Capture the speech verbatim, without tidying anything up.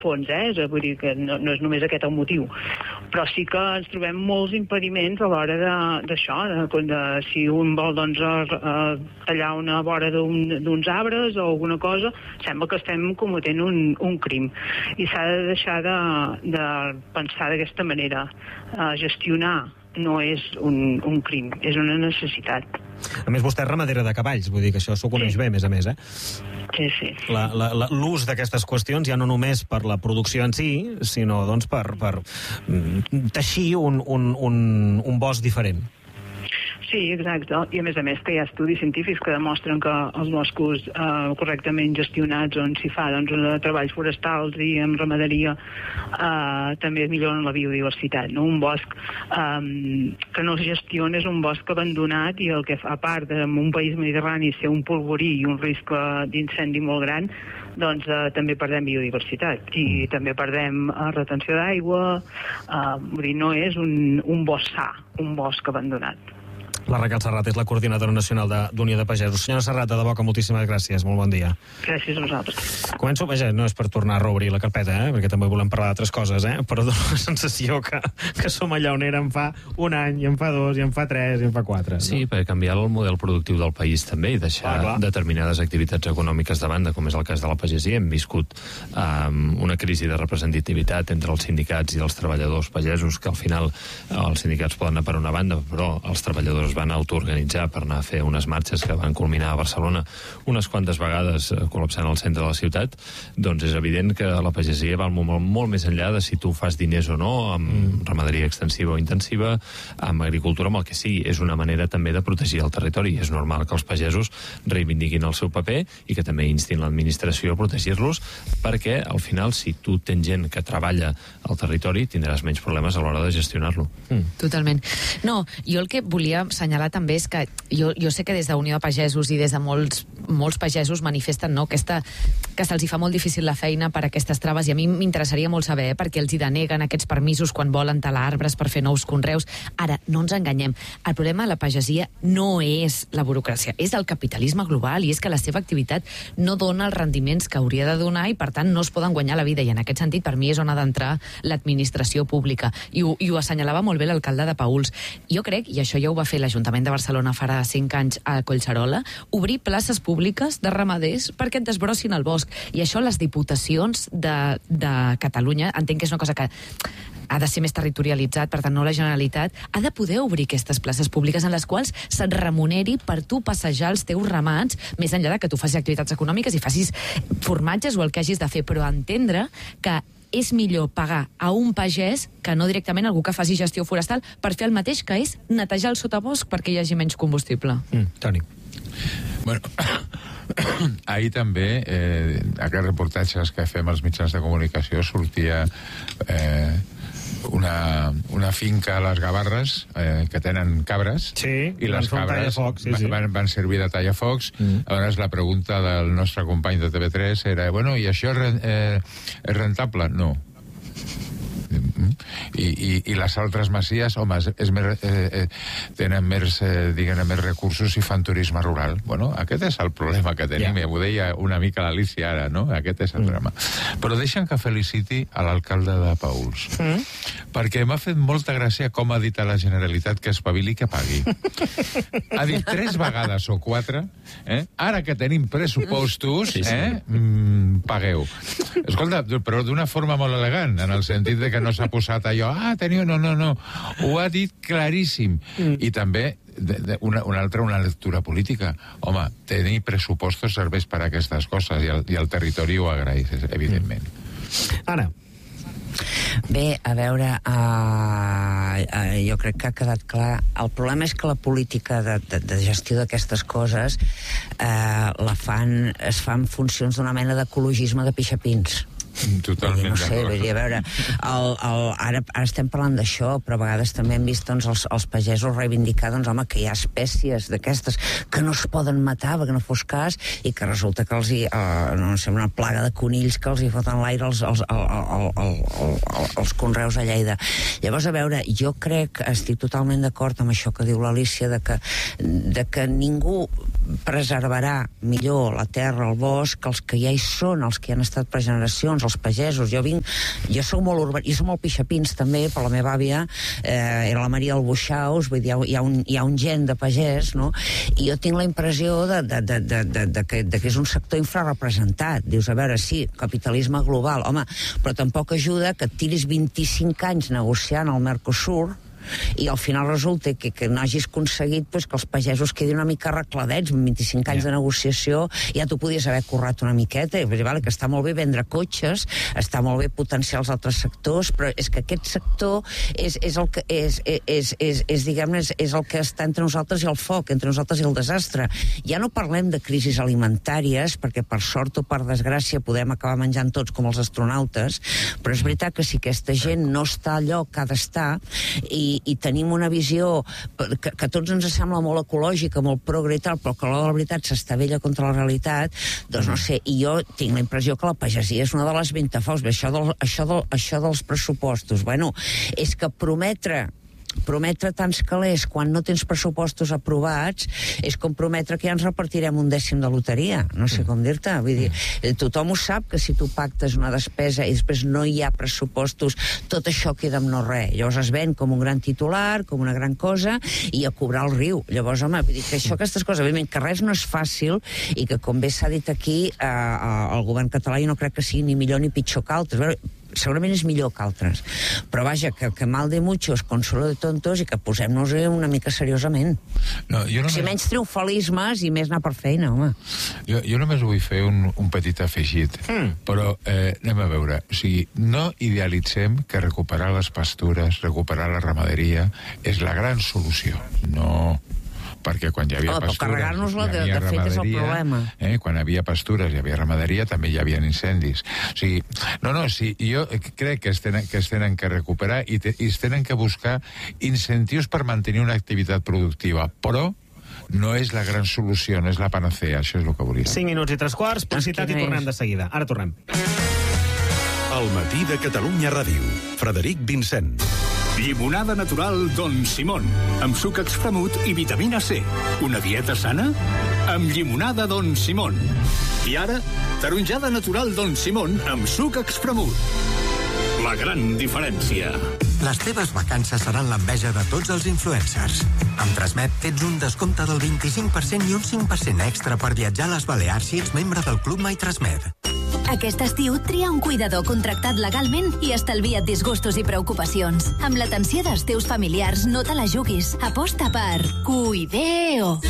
fons, eh? Vull dir que no, no és només aquest el motiu, però sí que ens trobem molts impediments a l'hora d'això, de, de, de, si un vol doncs a, a tallar una vora d'uns un, arbres o alguna cosa, sembla que estem cometent un, un crim, i s'ha de deixar de, de pensar d'aquesta manera. Uh, gestionar no és un, un crim, és una necessitat. A més, vostè és ramadera de cavalls, vull dir que això s'ho coneix sí. bé, a més a més, eh? Sí, sí. L'ús d'aquestes qüestions ja no només per la producció en si, sinó doncs per, per teixir un, un, un, un bosc diferent. Sí, exacte. I a més a més que hi ha estudis científics que demostren que els boscos eh, correctament gestionats, on s'hi fa doncs, treballs forestals i en ramaderia, eh, també milloren la biodiversitat. No? Un bosc eh, que no es gestiona és un bosc abandonat, i el que fa, a part d'un un país mediterrani ser un polvorí i un risc d'incendi molt gran, doncs eh, també perdem biodiversitat i mm. també perdem eh, retenció d'aigua. Eh, vull dir, no és un, un bosc sa, un bosc abandonat. La Raquel Serrat és la coordinadora nacional d'Unió de, de Pagesos. Senyora Serrat, de debò que moltíssimes gràcies. Molt bon dia. Gràcies a vosaltres. Començo, vaja, no és per tornar a reobrir la carpeta, eh? Perquè també volem parlar d'altres coses, eh? Però dono la sensació que, que som allà on érem fa un any, i en fa dos, i en fa tres, i en fa quatre. No? Sí, per canviar el model productiu del país també, i deixar ah, determinades activitats econòmiques de banda, com és el cas de la pagesia. Hem viscut um, una crisi de representativitat entre els sindicats i els treballadors pagesos, que al final eh, els sindicats poden anar per una banda, però els treballadors es van autoorganitzar per anar a fer unes marxes que van culminar a Barcelona unes quantes vegades eh, col·lapsant el centre de la ciutat. Doncs és evident que la pagesia va molt, molt, molt més enllà de si tu fas diners o no, amb mm. ramaderia extensiva o intensiva, amb agricultura, amb el que sigui. És una manera també de protegir el territori. És normal que els pagesos reivindiquin el seu paper i que també instin l'administració a protegir-los, perquè al final, si tu tens gent que treballa al territori, tindràs menys problemes a l'hora de gestionar-lo. Mm. Totalment. No, jo el que volia assenyalar també és que jo, jo sé que des de Unió de Pagesos i des de molts, molts pagesos manifesten, no?, aquesta, que se'ls hi fa molt difícil la feina per aquestes traves, i a mi m'interessaria molt saber eh, perquè els hi deneguen aquests permisos quan volen talar arbres per fer nous conreus. Ara, no ens enganyem, el problema de la pagesia no és la burocràcia, és el capitalisme global, i és que la seva activitat no dona els rendiments que hauria de donar, i per tant no es poden guanyar la vida, i en aquest sentit per mi és on ha d'entrar l'administració pública, i ho, i ho assenyalava molt bé l'alcalde de Paüls. Jo crec, i això ja ho va fer l'Ajuntament de Barcelona farà cinc anys a Collserola, obrir places públiques de ramaders perquè et desbrossin el bosc, i això les diputacions de, de Catalunya, entenc que és una cosa que ha de ser més territorialitzat, per tant no la Generalitat, ha de poder obrir aquestes places públiques en les quals se't remuneri per tu passejar els teus ramats, més enllà de que tu facis activitats econòmiques i facis formatges o el que hagis de fer, però entendre que és millor pagar a un pagès que no directament algú que faci gestió forestal per fer el mateix, que és netejar el sotabosc perquè hi hagi menys combustible. Mm, Toni. Bueno, ahir també, eh, aquests reportatges que fem als mitjans de comunicació, sortia eh, una, una finca a les Gavarres eh, que tenen cabres, sí, i les cabres sí, sí. Van, van servir de tallafocs. Mm. Llavors la pregunta del nostre company de T V tres era, bueno, i això és, eh, és rentable? No. I, i, i les altres masies, home, és més, eh, eh, tenen més, eh, diguem, més recursos i fan turisme rural. Bueno, aquest és el problema que tenim, yeah. I ho deia una mica l'Alicia ara, no? Aquest és el mm. drama. Però deixen que feliciti a l'alcalde de Paüls, mm. perquè m'ha fet molta gràcia com ha dit a la Generalitat que espavili, que pagui. Ha dit tres vegades o quatre, eh? Ara que tenim pressupostos, sí, sí. Eh? Mm, pagueu. Escolta, però d'una forma molt elegant, en el sentit de que no s'ha posat allò, ah, teniu, no, no, no, ho ha dit claríssim. Mm. I també de, de, una, una altra, una lectura política. Home, tenir pressupostos serveix per a aquestes coses, i el, i el territori ho agraeix, evidentment. Mm. Anna. Bé, a veure, uh, uh, jo crec que ha quedat clar. El problema és que la política de, de, de gestió d'aquestes coses uh, la fan, es fa en funcions d'una mena d'ecologisme de pixapins. Totalment, no sé, vull dir, a veure, el, el, ara, ara estem parlant d'això, però a vegades també hem vist doncs, els, els pagesos reivindicar, doncs, home, que hi ha espècies d'aquestes que no es poden matar perquè no fos cas, i que resulta que els hi, uh, no sé, una plaga de conills que els hi foten l'aire els, els, el, el, el, el, el, els conreus a Lleida. Llavors, a veure, jo crec, estic totalment d'acord amb això que diu l'Alicia, de que, de que ningú preservarà millor la terra, el bosc, els que ja hi són, els que hi han estat per generacions, doncs, els pagesos. Jo vinc, jo soc molt urban, jo soc molt pixapins també, però la meva àvia eh, era la Maria Albuixaus, vull dir, hi ha, un, hi ha un gen de pagès, no? I jo tinc la impressió de, de, de, de, de, de, que, de que és un sector infrarrepresentat. Dius, a veure, sí, capitalisme global, home, però tampoc ajuda que et tiris vint-i-cinc anys negociant al Mercosur i al final resulta que, que no hagis aconseguit pues, que els pagesos quedin una mica arregladets, amb vint-i-cinc anys yeah. de negociació ja t'ho podies haver currat una miqueta, i, vale, que està molt bé vendre cotxes, està molt bé potenciar els altres sectors, però és que aquest sector és, és el que és, és, és, és, és, diguem-ne, és, és el que està entre nosaltres i el foc, entre nosaltres i el desastre. Ja no parlem de crisis alimentàries, perquè per sort o per desgràcia podem acabar menjant tots com els astronautes, però és veritat que si aquesta gent no està al lloc que ha d'estar, i I, i tenim una visió que, que a tots ens sembla molt ecològica, molt progre i tal, però que a l'hora de la veritat s'estavella contra la realitat, doncs no sé, i jo tinc la impressió que la pagesia és una de les ventafocs. Això, del, això, del, això dels pressupostos, bueno, és que prometre prometre tants calés quan no tens pressupostos aprovats és com prometre que ja ens repartirem un dècim de loteria, no sé com dir-te, vull dir, tothom ho sap que si tu pactes una despesa i després no hi ha pressupostos, tot això queda amb no res, llavors es ven com un gran titular, com una gran cosa, i a cobrar el riu. Llavors, home, vull dir que això, aquestes coses, evidentment, que res no és fàcil i que, com bé s'ha dit aquí, eh, el govern català jo no crec que sigui ni millor ni pitjor que altres. A veure, segurament és millor que altres, però vaja, que, que mal de muchos, consuelo de tontos, i que posem-nos una mica seriosament. No, jo només... Si menys triomfalismes i més anar per feina, home. Jo, jo només vull fer un, un petit afegit, mm. però eh, anem a veure, o sigui, no idealitzem que recuperar les pastures, recuperar la ramaderia, és la gran solució. No... perquè quan hi havia oh, pastures... carregar-nos-la, de, de fet, és el problema. Eh, quan hi havia pastures i hi havia ramaderia, també hi havia incendis. O sigui, no, no, sí, jo crec que es tenen que, es tenen que recuperar i, te, i es tenen que buscar incentius per mantenir una activitat productiva, però no és la gran solució, no és la panacea, això és el que volia. cinc minuts i tres quarts, publicitat i tornem de seguida. Ara tornem. El matí de Catalunya Ràdio. Frederic Vincent. Llimonada natural Don Simón, amb suc extremut i vitamina C. Una dieta sana? Amb llimonada Don Simón. I ara, taronjada natural Don Simón amb suc extremut. La gran diferència. Les teves vacances seran l'enveja de tots els influencers. Amb Transmet tens un descompte del vint-i-cinc per cent i un cinc per cent extra per viatjar a les Balears si ets membre del Club MyTransmed. Aquest estiu tria un cuidador contractat legalment i estalvia't disgustos i preocupacions. Amb l'atenció dels teus familiars no te la juguis. Aposta per Cuideo.